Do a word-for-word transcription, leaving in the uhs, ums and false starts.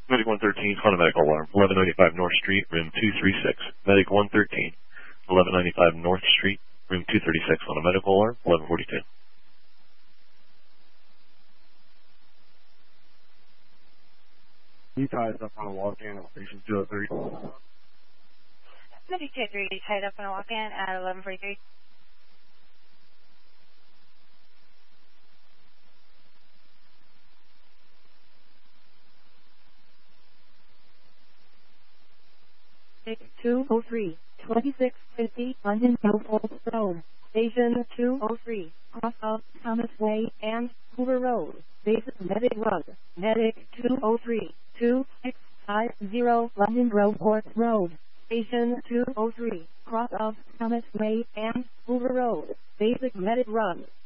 Medic one thirteen, on a medical alarm, eleven ninety-five North Street, room two thirty-six. Medic one thirteen, eleven ninety-five North Street, room two thirty-six, on a medical alarm, eleven forty-two. He ties up on a walk-in at station two oh three. Medic two oh three tied up on a walk-in at eleven forty-three. two oh three, twenty-six fifty London Guildford Road, Station two oh three, cross of Thomas Way and Hoover Road, Basic Medic Run, Medic two oh three, two six five zero London Groveport Road, Station two oh three, cross of Thomas Way and Hoover Road, Basic Medic Run.